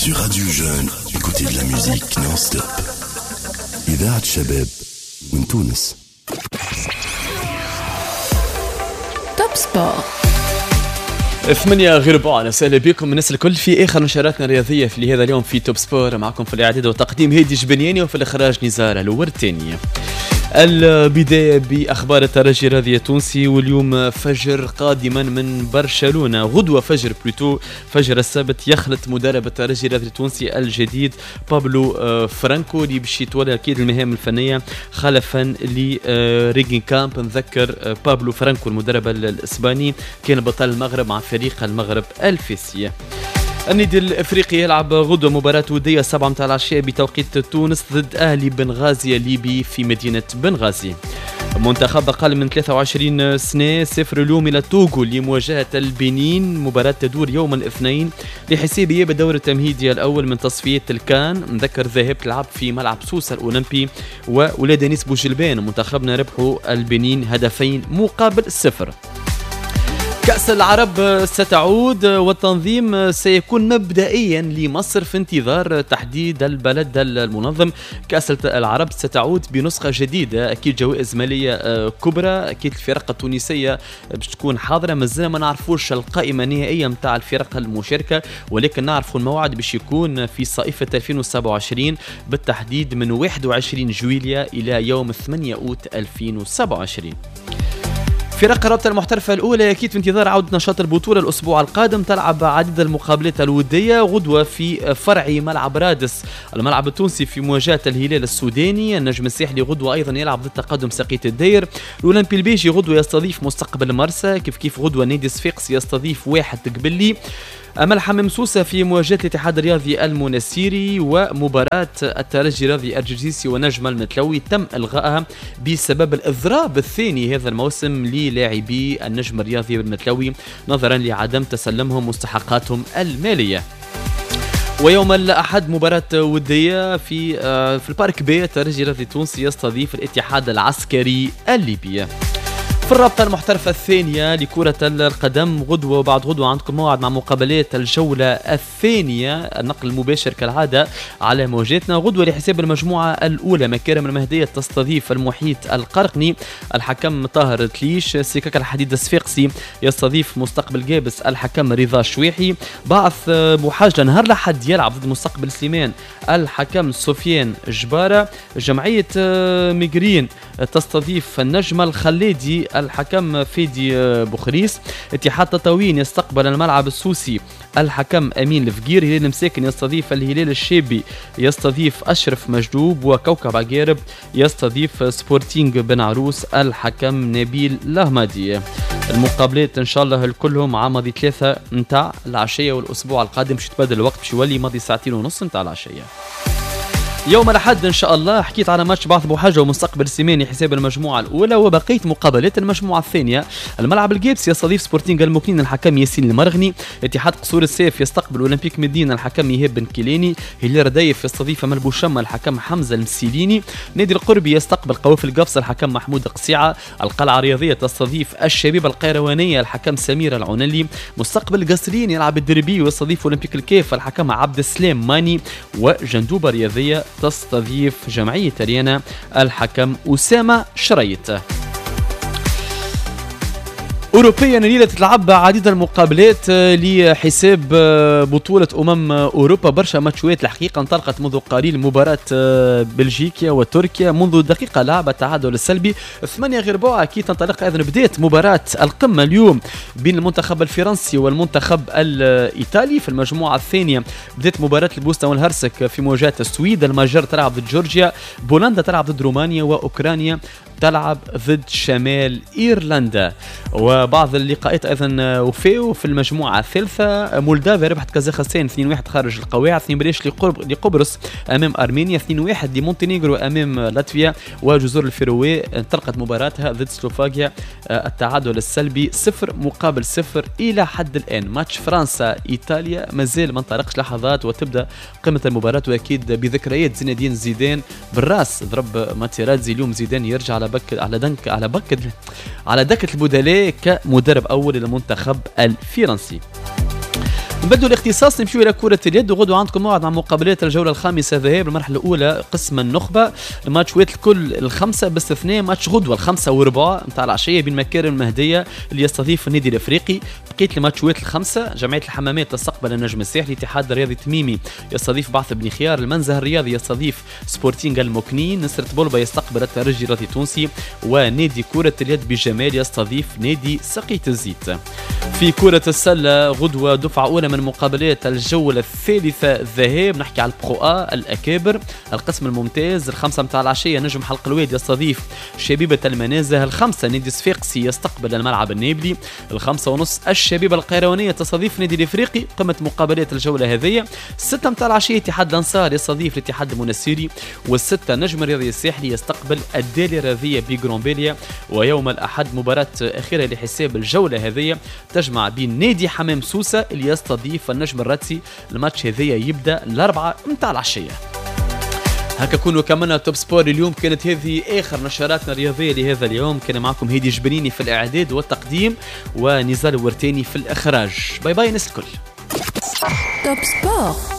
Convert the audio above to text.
Sur Radio Jeune, écoutez de la musique non-stop. إذاعة شباب من تونس. توب سبور 8 غير ربع. أهلا بكم الناس الكل في آخر نشراتنا الرياضية في هذا اليوم في توب سبور. معكم في الإعداد والتقديم هادي جبنياني وفي الإخراج نزار الورتاني. البداية بأخبار الترجي الرياضي التونسي، واليوم فجر قادما من برشلونة، غدوة فجر فجر السبت يخلط مدرب الترجي الرياضي التونسي الجديد بابلو فرانكو اللي باش يتولى أكيد المهام الفنية خلفا لريجين كامب. نذكر بابلو فرانكو المدرب الإسباني كان بطل المغرب مع فريق المغرب الفيسية. النادي الافريقي يلعب غدوه مباراه وديه 7 متاع العشاء بتوقيت تونس ضد اهلي بنغازي الليبي في مدينه بنغازي. منتخب اقل من 23 سنه سافر اليوم الى توغو لمواجهه البنين، مباراه تدور يوم الاثنين لحساب اياب الدور التمهيدي الاول من تصفيات الكان. نذكر ذهب تلعب في ملعب سوسه الاولمبي وولاد انيس بوجلبان. منتخبنا ربحوا البنين 2-0. كأس العرب ستعود والتنظيم سيكون مبدئيا لمصر في انتظار تحديد البلد المنظم. كأس العرب ستعود بنسخة جديدة، أكيد جوائز مالية كبرى، أكيد الفرق التونسية باش تكون حاضرة. مازلنا ما نعرفوش القائمة النهائية متاع الفرق المشاركة، ولكن نعرفوا الموعد باش يكون في صيفة 2027 بالتحديد من 21 جويلية إلى يوم 8 أوت 2027. فرق رابطة المحترفة الأولى أكيد في انتظار عودة نشاط البطولة الأسبوع القادم. تلعب عدد المقابلات الودية غدوة في فرع ملعب رادس الملعب التونسي في مواجهة الهلال السوداني. النجم الساحلي غدوة أيضا يلعب ضد تقدم سقية الدير. الأولمبي البيجي غدوة يستضيف مستقبل مرسى. كيف غدوة نادي صفاقس يستضيف واحد قبلي. أمل حمام سوسة في مواجهة الاتحاد الرياضي المنسيري. ومباراة الترجي الرياضي الجرجيسي ونجم المتلوي تم إلغائها بسبب الإضراب الثاني هذا الموسم للاعبي النجم الرياضي المتلوي نظرا لعدم تسلمهم مستحقاتهم المالية. ويوم الأحد مباراة ودية في البارك بي. الترجي الرياضي التونسي يستضيف الاتحاد العسكري الليبي. في الرابطة المحترفة الثانية لكرة القدم غدوة وبعد غدوة عندكم موعد مع مقابلات الجولة الثانية، النقل المباشر كالعادة على موجاتنا. غدوة لحساب المجموعة الأولى مكارم المهدية تستضيف المحيط القرقني. الحكم طاهر تليش. سكك الحديد الصفاقسي يستضيف مستقبل جابس. الحكم رضا شويحي. بعث بوحاجة نهار الأحد يلعب ضد مستقبل سليمان. الحكم سفيان جبارة. جمعية ميغرين تستضيف النجم الخليدي. الحكم فيدي بوخريس. اتحاد تطاوين يستقبل الملعب السوسي. الحكم أمين الفقير. هلال مساكن يستضيف الهلال الشابي يستضيف أشرف مجدوب. وكوكب عقارب يستضيف سبورتينغ بن عروس. الحكم نبيل لهمادي. المقابلات إن شاء الله الكلهم عمضي 3 متاع العشية، والأسبوع القادم باش يتبدل الوقت باش يولي ماضي 2.5 متاع العشية. يوم الأحد إن شاء الله حكيت على ماتش بعث بوحاجة ومستقبل سيماني حساب المجموعة الأولى، وبقية مقابلات المجموعة الثانية. الملعب الجيبس يستضيف سبورتينغ المكنين. الحكم ياسين المرغني. اتحاد قصور السيف يستقبل أولمبيك مدينة. الحكم يهاب بن كيلاني. هلال ردايف يستضيف أمل بوشمة. الحكم حمزة المسيليني. نادي القربي يستقبل قوافل قفص. الحكم محمود قصيعة. القلعة الرياضية تستضيف الشبيبة القيروانية. الحكم سمير العنلي. مستقبل قصرين يلعب الدربي ويستضيف أولمبيك الكيف. الحكم عبد السلام ماني. وجندوبة رياضية تستضيف جمعية ريانا. الحكم أسامة شريط. أوروبيا الليلة تتلعب عديد المقابلات لحساب بطولة أوروبا. برشا ماتشوات الحقيقة انطلقت منذ قليل. مباراة بلجيكا وتركيا منذ دقيقة لعب التعادل السلبي 8-4. أكيد تنطلق أيضا بداية مباراة القمة اليوم بين المنتخب الفرنسي والمنتخب الإيطالي. في المجموعة الثانية بداية مباراة البوسنة والهرسك في مواجهة السويد. المجر تلعب ضد جورجيا. بولندا تلعب ضد رومانيا. وأوكرانيا تلعب ضد شمال إيرلندا. وبعض اللقاءات أيضا وفاو في المجموعة الثالثة. مولدافيا ربحت كازاخستان 2-1 خارج القواعد. 2-0 لقبرص أمام أرمينيا. 2-1 لمونتينيغرو أمام لاتفيا. وجزر الفيروي انطلقت مباراتها ضد سلوفاكيا. التعادل السلبي 0-0 إلى حد الآن. ماتش فرنسا إيطاليا مازال ما انطلقش لحظات وتبدأ قمة المباراة، وأكيد بذكريات زين الدين زيدان بالراس ضرب ماتيراتزي. اليوم زيدان يرجع على دكة البدلاء كمدرب أول للمنتخب الفرنسي. نبدو الاختصاص نمشيو الى كرة اليد، وغدوة عندكم موعد مع مقابلات الجولة الخامسة ذهاب المرحلة الأولى قسم النخبة. الماتشات الكل الخمسة باستثناء ماتش غدوة الخمسة وربع نتاع العشية بين مكارم المهدية اللي يستضيف النادي الافريقي. بقيت الماتشات الخمسة جمعية الحمامات تستقبل النجم الساحلي، الاتحاد الرياضي تميمي يستضيف بعث بن خيار، المنزه الرياضي يستضيف سبورتينغ المكنين، نصرة بولبا يستقبل الترجي الرياضي التونسي، ونادي كرة اليد بجمال يستضيف نادي سقيت الزيت. في كرة السلة غدوة دفعة أولى من مقابلات الجولة الثالثة الذهاب، نحكي على البرو A الأكابر القسم الممتاز. الخمسة متاع العشية نجم حلق الواد يستضيف شبيبة المنازه، الخمسة نادي صفاقسي يستقبل الملعب النابلي، الخمسة ونص الشبيبة القيروانية تستضيف نادي الافريقي قمة مقابلات الجولة هذه. الستة متاع العشية اتحاد الانصار يستضيف الاتحاد المنسيري، والستة نجم الرياضي الساحلي يستقبل الدالي الرياضية بجرامبيليا. ويوم الأحد مباراة أخيرة لحساب الجولة هذه تجمع بين نادي حمام سوسة اللي يستضيف النجم الراتسي. الماتش هذية يبدأ الأربعة متاع العشية. هكا كونوا كملنا توب سبور اليوم. كانت هذه آخر نشراتنا الرياضية لهذا اليوم. كان معكم هيدي جبريني في الإعداد والتقديم ونزال ورتاني في الإخراج. باي باي ناس الكل. توب سبور.